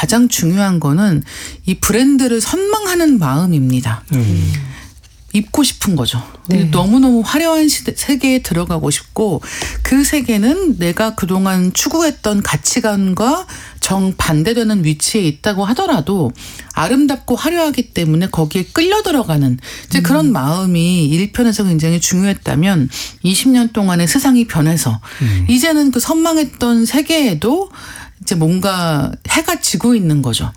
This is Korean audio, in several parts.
가장 중요한 거는 이 브랜드를 선망하는 마음입니다. 입고 싶은 거죠. 네. 너무너무 화려한 세계에 들어가고 싶고 그 세계는 내가 그동안 추구했던 가치관과 정반대되는 위치에 있다고 하더라도 아름답고 화려하기 때문에 거기에 끌려 들어가는 이제 그런 마음이 1편에서 굉장히 중요했다면 20년 동안의 세상이 변해서 이제는 그 선망했던 세계에도 이제 뭔가 해가 지고 있는 거죠.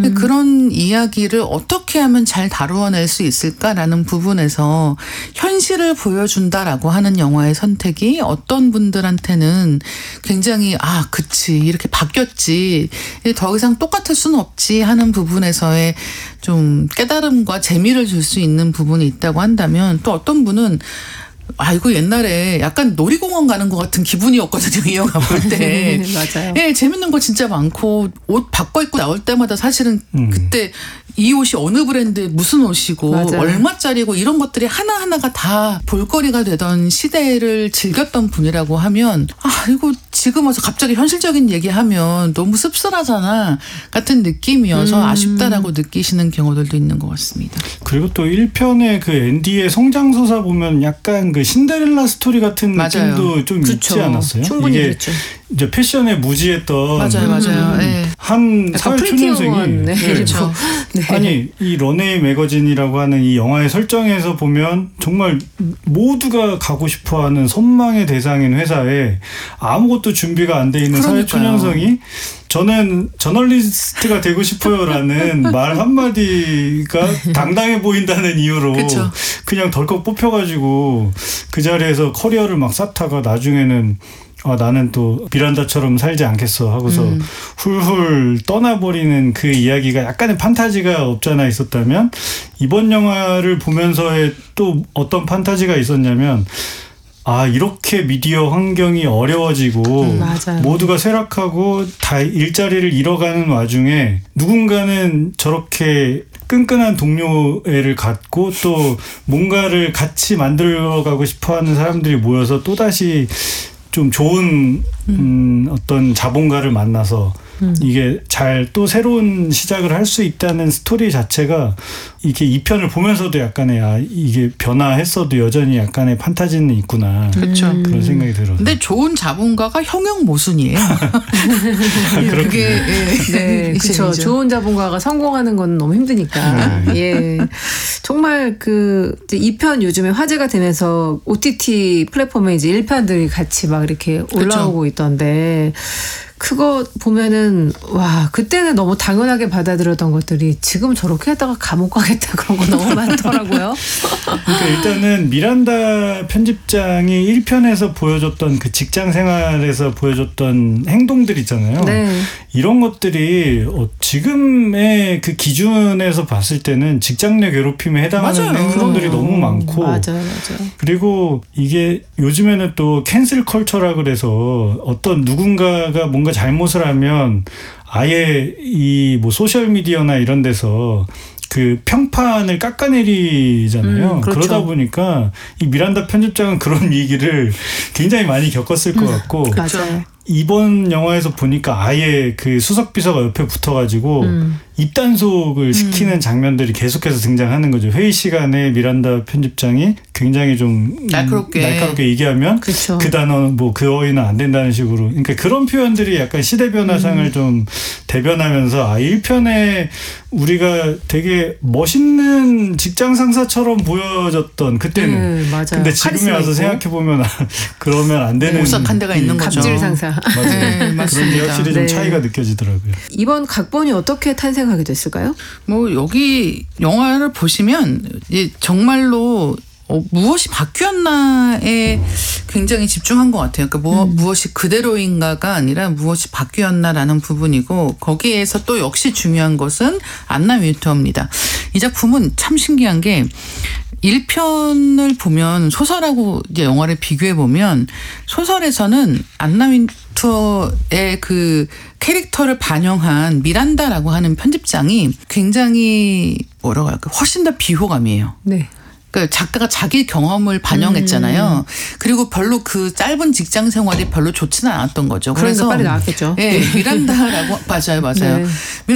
그런 이야기를 어떻게 하면 잘 다루어낼 수 있을까라는 부분에서 현실을 보여준다라고 하는 영화의 선택이 어떤 분들한테는 굉장히 그치 이렇게 바뀌었지 더 이상 똑같을 수는 없지 하는 부분에서의 좀 깨달음과 재미를 줄 수 있는 부분이 있다고 한다면 또 어떤 분은 이거 옛날에 약간 놀이공원 가는 것 같은 기분이었거든요. 이 영화 볼 때. 맞아요. 예, 재밌는 거 진짜 많고 옷 바꿔 입고 나올 때마다 사실은 그때 이 옷이 어느 브랜드의 무슨 옷이고 맞아요. 얼마짜리고 이런 것들이 하나하나가 다 볼거리가 되던 시대를 즐겼던 분이라고 하면 이거 지금 와서 갑자기 현실적인 얘기하면 너무 씁쓸하잖아 같은 느낌이어서 아쉽다라고 느끼시는 경우들도 있는 것 같습니다. 그리고 또 1편의 그 앤디의 성장서사 보면 약간 그 신데렐라 스토리 같은 맞아요. 느낌도 좀 있지 않았어요? 충분히 이게 그렇죠. 이제 패션에 무지했던 맞아요. 네. 한 사회초년생이 네. 그렇죠. 네. 아니 이 런웨이 매거진이라고 하는 이 영화의 설정에서 보면 정말 모두가 가고 싶어하는 선망의 대상인 회사에 아무것도 준비가 안 돼 있는 사회초년생이 저는 저널리스트가 되고 싶어요라는 말 한마디가 당당해 보인다는 이유로 그쵸. 그냥 덜컥 뽑혀가지고 그 자리에서 커리어를 막 쌓다가 나중에는 나는 또 미란다처럼 살지 않겠어 하고서 훌훌 떠나버리는 그 이야기가 약간의 판타지가 없잖아 있었다면 이번 영화를 보면서의 또 어떤 판타지가 있었냐면 이렇게 미디어 환경이 어려워지고 모두가 쇠락하고 다 일자리를 잃어가는 와중에 누군가는 저렇게 끈끈한 동료애를 갖고 또 뭔가를 같이 만들어가고 싶어하는 사람들이 모여서 또다시 좀 좋은 어떤 자본가를 만나서 이게 잘 또 새로운 시작을 할 수 있다는 스토리 자체가 이게 2편을 보면서도 약간의 이게 변화했어도 여전히 약간의 판타지는 있구나. 그렇죠. 그런 생각이 들어요. 근데 좋은 자본가가 형용 모순이에요. 그게 네, 그렇죠. 좋은 자본가가 성공하는 건 너무 힘드니까. 예, 정말 그 2편 요즘에 화제가 되면서 OTT 플랫폼에 이제 1편들이 같이 막 이렇게 올라오고 그렇죠. 있던데. 그거 보면은 그때는 너무 당연하게 받아들였던 것들이 지금 저렇게 하다가 감옥 가겠다 그런 거 너무 많더라고요. 그러니까 일단은 미란다 편집장이 1편에서 보여줬던 그 직장 생활에서 보여줬던 행동들 있잖아요. 네. 이런 것들이 지금의 그 기준에서 봤을 때는 직장 내 괴롭힘에 해당하는 행동들이 너무 많고 맞아요. 그리고 이게 요즘에는 또 캔슬 컬처라 그래서 어떤 누군가가 뭔가 잘못을 하면 아예 이 뭐 소셜 미디어나 이런 데서 그 평판을 깎아내리잖아요. 그렇죠. 그러다 보니까 이 미란다 편집장은 그런 위기를 굉장히 많이 겪었을 것 같고 맞아요. 이번 영화에서 보니까 아예 그 수석 비서가 옆에 붙어가지고 입단속을 시키는 장면들이 계속해서 등장하는 거죠. 회의 시간에 미란다 편집장이 굉장히 좀 날카롭게 얘기하면 그렇죠. 그 단어는 그 어휘는 안 된다는 식으로. 그러니까 그런 표현들이 약간 시대 변화상을 좀 대변하면서 1편에 우리가 되게 멋있는 직장 상사처럼 보여졌던 그때는. 맞아요. 근데 지금에 와서 생각해 보면 그러면 안 되는 오싹한 데가 있는 거죠. 갑질 상사. 맞아요. 그런 게 확실히 좀 차이가 느껴지더라고요. 이번 각본이 어떻게 탄생하게 됐을까요? 여기 영화를 보시면 정말로 무엇이 바뀌었나에 굉장히 집중한 것 같아요. 그러니까 무엇이 그대로인가가 아니라 무엇이 바뀌었나라는 부분이고 거기에서 또 역시 중요한 것은 안나 윈터입니다. 이 작품은 참 신기한 게 1편을 보면 소설하고 이제 영화를 비교해 보면 소설에서는 안나 윈터의 그 캐릭터를 반영한 미란다라고 하는 편집장이 굉장히 뭐라고 할까 훨씬 더 비호감이에요. 네. 그러니까 작가가 자기 경험을 반영했잖아요. 그리고 별로 그 짧은 직장 생활이 별로 좋지는 않았던 거죠. 그래서 빨리 나왔겠죠. 네, 미란다라고 맞아요. 네.